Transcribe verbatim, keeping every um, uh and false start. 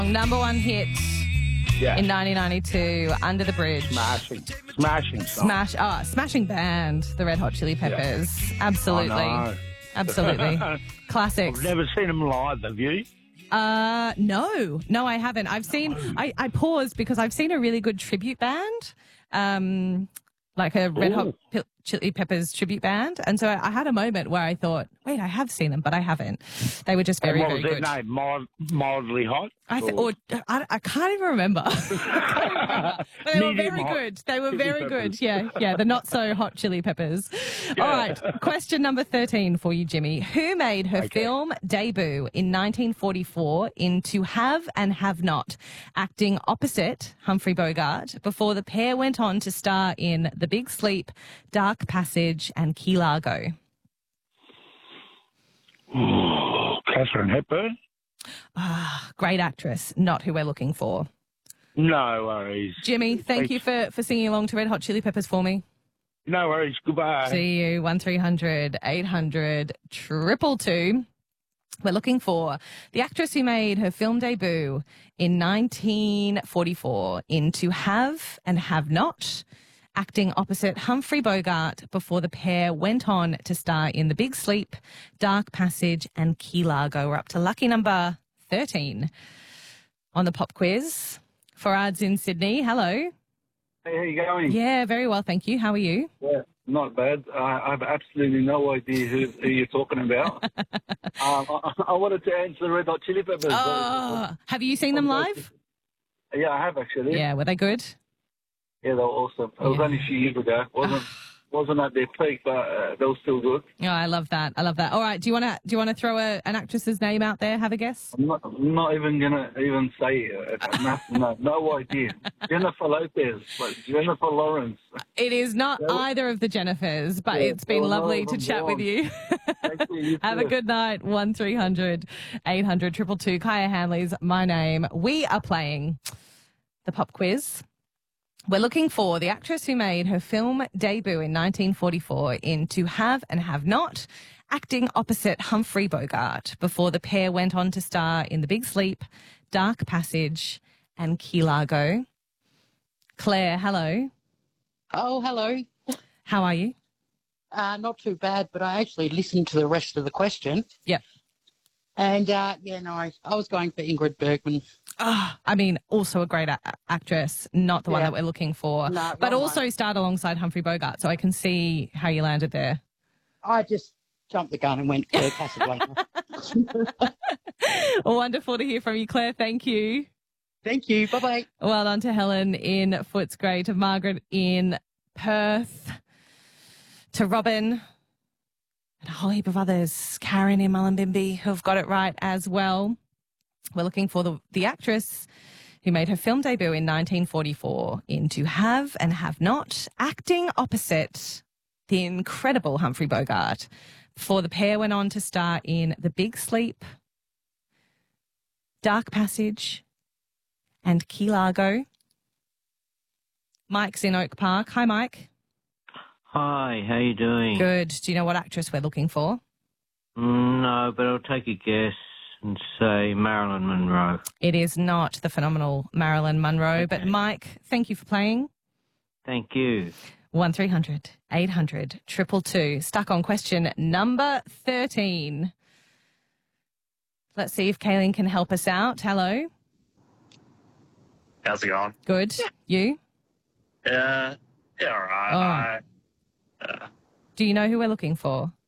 Number one hit Yeah. in nineteen ninety-two, Under the Bridge. Smashing. Smashing song. Smash, oh, smashing band, the Red Hot Chili Peppers. Absolutely. I know. Absolutely. Classics. I've never seen them live, have you? Uh, no, no, I haven't. I've seen, I, I paused because I've seen a really good tribute band, um, like a Red Hot Ooh. P- Chili Peppers tribute band. And so I had a moment where I thought, wait, I have seen them, but I haven't. They were just very, and what very was good. their name? Mild, mildly hot? I th- Or- or I, I can't even remember. I can't remember. But they were Medium very hot good. They were chili very peppers. good. Yeah, yeah, the not so hot chili peppers. All right, question number thirteen for you, Jimmy. Who made her Okay. film debut in nineteen forty-four in To Have and Have Not, acting opposite Humphrey Bogart before the pair went on to star in The Big Sleep, Dark Passage and Key Largo? Catherine Hepburn? Great actress, not who we're looking for. No worries. Jimmy, thank you for, for singing along to Red Hot Chili Peppers for me. No worries. Goodbye. See you, one three hundred eight hundred triple two. We're looking for the actress who made her film debut in nineteen forty-four in To Have and Have Not, acting opposite Humphrey Bogart before the pair went on to star in The Big Sleep, Dark Passage and Key Largo. We're up to lucky number thirteen on the pop quiz. Farad's in Sydney. Hello. Hey, how you going? Yeah, very well, thank you. How are you? Yeah, not bad. I, I have absolutely no idea who, who you're talking about. um, I, I wanted to answer the Red Hot Chili Peppers. Oh, have you seen them live? Yeah, I have actually. Yeah, were they good? Yeah, they were awesome. It was Yeah. only a few years ago. wasn't wasn't at their peak, but uh, they were still good. Oh, I love that. I love that. All right, do you want to do you want to throw a, an actress's name out there? Have a guess. I'm not, I'm not even gonna even say it. No, no, no idea. Jennifer Lopez, like Jennifer Lawrence. It is not No. either of the Jennifers, but Yeah, it's been no, no, lovely to I'm chat with wrong. you. Thank you, you Have a too. good night. One three hundred eight hundred triple two. Kaya Hanley's my name. We are playing the pop quiz. We're looking for the actress who made her film debut in nineteen forty-four in To Have and Have Not, acting opposite Humphrey Bogart before the pair went on to star in The Big Sleep, Dark Passage and Key Largo. Claire, hello. Oh, hello. How are you? Uh, not too bad, but I actually listened to the rest of the question. Yep. And, uh, yeah, no, I, I was going for Ingrid Bergman. Oh, I mean, also a great a- actress, not the one Yeah. that we're looking for, No, but wrong also one. starred alongside Humphrey Bogart, so I can see how you landed there. I just jumped the gun and went for Casablanca. Wonderful to hear from you, Claire. Thank you. Thank you. Bye-bye. Well done to Helen in Footscray, to Margaret in Perth, to Robin, and a whole heap of others, Karen in Mullumbimby, who've got it right as well. We're looking for the, the actress who made her film debut in nineteen forty-four in To Have and Have Not, acting opposite the incredible Humphrey Bogart before the pair went on to star in The Big Sleep, Dark Passage and Key Largo. Mike's in Oak Park. Hi, Mike. Hi, how you doing? Good. Do you know what actress we're looking for? Mm, no, but I'll take a guess and say Marilyn Monroe. It is not the phenomenal Marilyn Monroe, but Mike, thank you for playing. Thank you. one three hundred eight hundred two two two. Stuck on question number thirteen. Let's see if Kaylin can help us out. Hello. How's it going? Good. You? Yeah, yeah, all right. Oh. I, uh, Do you know who we're looking for?